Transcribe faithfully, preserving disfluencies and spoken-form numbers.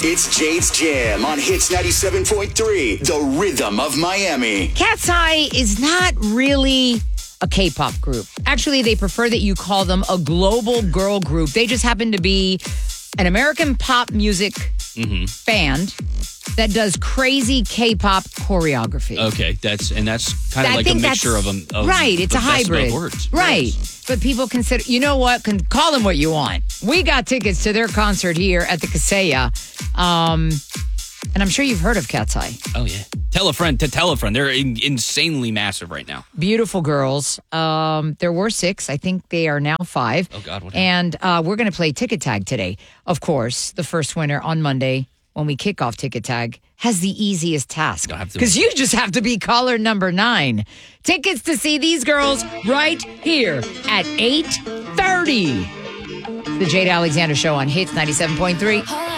It's Jade's Jam on Hits ninety-seven point three, the rhythm of Miami. Cat's Eye is not really a K-pop group. Actually, they prefer that you call them a global girl group. They just happen to be an American pop music mm-hmm. band that does crazy K-pop choreography. Okay, that's and that's kind of I like a mixture of them. Of right, it's the a best of hybrid. both words. Right, Yes. but people consider, you know what? Can call them what you want. We got tickets to their concert here at the Kaseya. Um, and I'm sure you've heard of Cat's Eye. Oh, yeah. Tell a friend to tell a friend. They're in, insanely massive right now. Beautiful girls. Um, there were six. I think they are now five. Oh, God. What and uh, we're going to play Ticket Tag today. Of course, the first winner on Monday when we kick off Ticket Tag has the easiest task. Because you just have to be caller number nine. Tickets to see these girls right here at eight thirty. The Jade Alexander Show on Hits ninety-seven point three.